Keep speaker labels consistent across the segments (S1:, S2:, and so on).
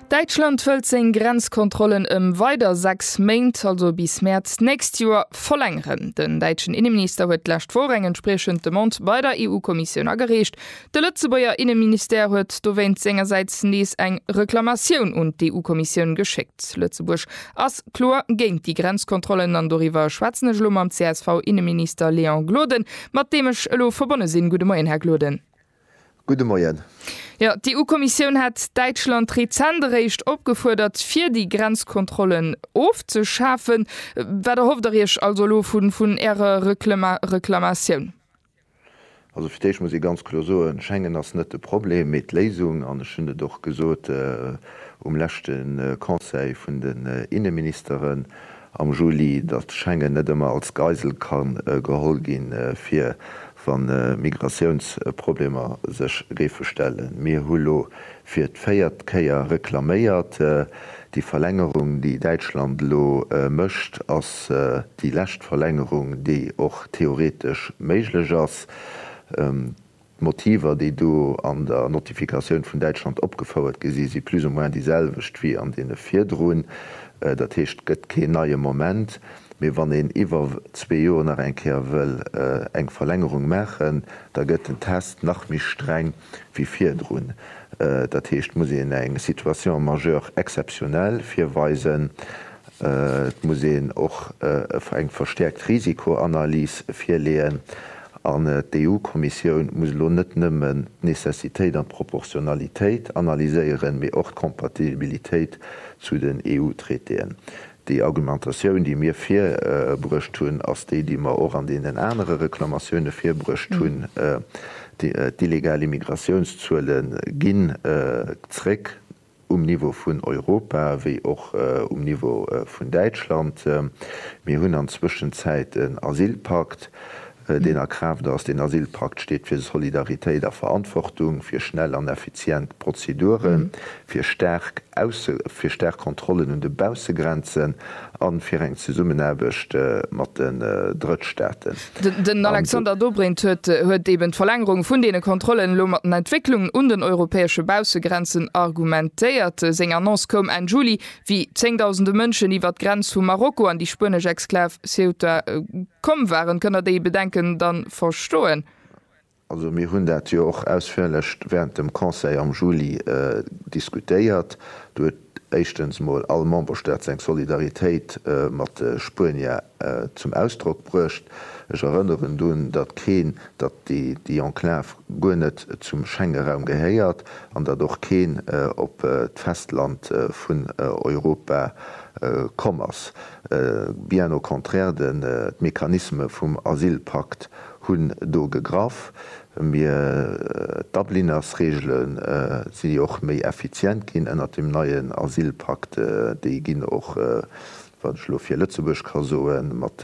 S1: Deutschland will seine Grenzkontrollen weiter 6 Monate, also bis März nächstes Jahr, verlängern. Den deutschen Innenminister hat letzte Woche entsprechend den Mund bei der EU-Kommission angeregt. Der Lützeburger Innenminister hat seinerseits nächst eine Reklamation und die EU-Kommission geschickt. Lützeburg als klar gegen die Grenzkontrollen an darüber schwatzen Schlummer am CSV-Innenminister Leon Gloden, mit dem ich verbunden bin. Guten Morgen, Herr Gloden.
S2: Guten Morgen.
S1: Ja, die EU-Kommission hat Deutschland Rezenderecht aufgefordert, für die Grenzkontrollen aufzuschaffen. Was hofft ihr also von ihrer Reklamation?
S2: Also für dich muss ich ganz klar sagen, Schengen ist nicht das Problem mit Lesung. Und ich habe doch gesagt, letzten Konseil von den Innenministern am Juli, dass Schengen nicht einmal als Geisel kann geholt werden für van Migrationsprobleme sech refestellen. Mir Hulo fir d'feiert Käier reklaméiert die Verlängerung, die Deutschland lo mëcht ass die Lächtverlängerung, die och theoretisch méiglech ass. Motiver, die du an der Notifikation von Deutschland opgefordert gesi, sie plus ou moins dieselbecht wie an den Vierdroen. Dat hecht gëtt kein neue Moment. Wir wann en iwwer 2 Joer nach enkeer will eng Verlängerung machen, da gëtt den Test nach mich streng wie Vierdroen. Dat hecht muss en eng Situation majeur exceptionell firweisen. Muss och eng verstärkt Risikoanalyse firleen. An die EU-Kommission muss lo net nëmmen Necessitéit an Proportionalitéit analyseieren méi och Kompatibilitéit zu den EU-Treteen. Die Argumentationun, die mir fir brucht tun, ass die man auch an den andere Reklamationune fir brucht tun, die illegale Migrationszuelen ginn zréck Niveau vun Europa wie auch Niveau vun Deutschland. Wir hunn an Zwischenzeit den Asylpakt, den erkraft ass den Asylpakt steht fir Solidarität der Verantwortung, fir schnell an effizient Prozeduren, fir stark Kontrollen und de Bausegrenzen an fir eng ze summenäbecht mat den Drittstaaten.
S1: Den Alexander Dobrindt huet eben Verlängerung vun de Kontrollen lo mat den Entwicklungen und den europäesche Bausegrenzen argumentéiert. Seng Annonce kom en Juli wie 10.000 Mënschen iwwer d Grenz vu Marokko an die Spanisch Exklave Ceuta kom waren, kënner déi Bedenken dann verstoen.
S2: Also mir hunn dat jo och ausfällecht während dem Konseil am Juli diskutéiert. Du huet echtens mal all Memberstaat seg Solidaritéit mat Spanier zum Ausdruck brucht. Ech erinnern dun, dat die Enklave go net zum Schengen-Raum gehéiert, an dat doch keen op d Festland vun Europa kommers. Bien au contraire den Mechanisme vum Asylpakt hunn do gegraf. Mir Dublinersregeln sind och méi effizient ginn ënner dem neuen Asylpakt, déi ginn och watlo fir Lützeburg kasoen mat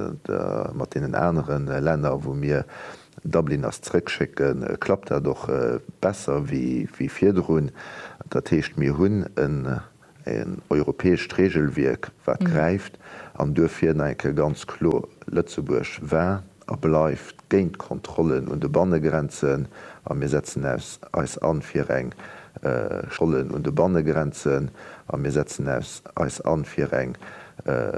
S2: den anderen Länder, wo mir Dubliners zréckschicken, klappt er doch besser wie Vierdroen. Dat heescht mir hunn en europäesch Regelwerk wat greift, an dofir enke ganz klo Lützeburg wär bleifft géint Kontrollen und de Bannegrenzen, an mir setzen als an fir eng Schollen und de Bannegrenzen, an mir setzen als an fir eng